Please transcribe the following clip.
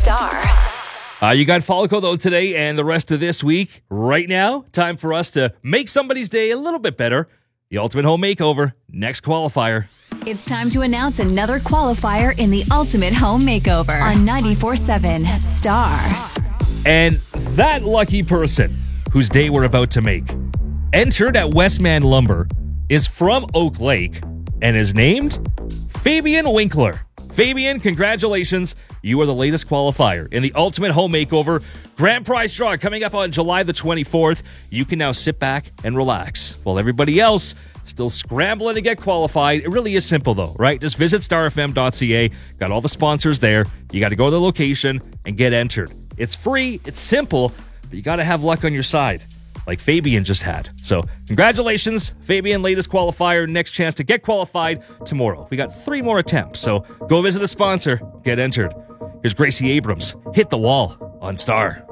Star. You got Follico, though, today and the rest of this week. Right now, time for us to make somebody's day a little bit better. The Ultimate Home Makeover, next qualifier. It's time to announce another qualifier in the Ultimate Home Makeover on 94.7 Star. And that lucky person whose day we're about to make entered at Westman Lumber is from Oak Lake and is named Fabian Winkler. Fabian, congratulations. You are the latest qualifier in the Ultimate Home Makeover Grand Prize draw coming up on July the 24th. You can now sit back and relax while everybody else still scrambling to get qualified. It really is simple, though, right? Just visit starfm.ca. Got all the sponsors there. You got to go to the location and get entered. It's free. It's simple, but you got to have luck on your side, like Fabian just had. So congratulations, Fabian, latest qualifier. Next chance to get qualified tomorrow. We got 3 more attempts, so go visit a sponsor, get entered. Here's Gracie Abrams, Hit the Wall on Star.